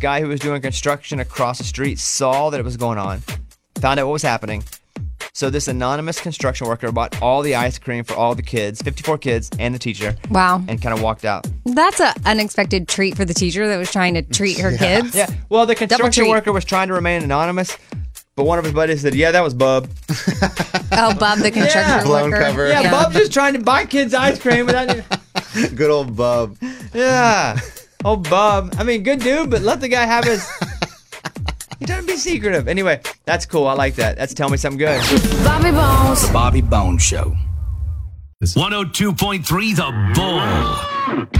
guy who was doing construction across the street saw that it was going on, found out what was happening. So this anonymous construction worker bought all the ice cream for all the kids, 54 kids, and the teacher. Wow. And kind of walked out. That's an unexpected treat for the teacher that was trying to treat her kids. Yeah. Well, the construction worker was trying to remain anonymous, but one of his buddies said, yeah, that was Bub. Oh, Bub, the construction Blown worker. cover. Yeah, Bub's just trying to buy kids ice cream without... Good old Bub. Yeah. Oh, Bub. I mean, good dude, but let the guy have his... He doesn't be secretive. Anyway, that's cool. I like that. That's Tell Me Something Good. Bobby Bones. The Bobby Bones Show. 102.3 The Bull.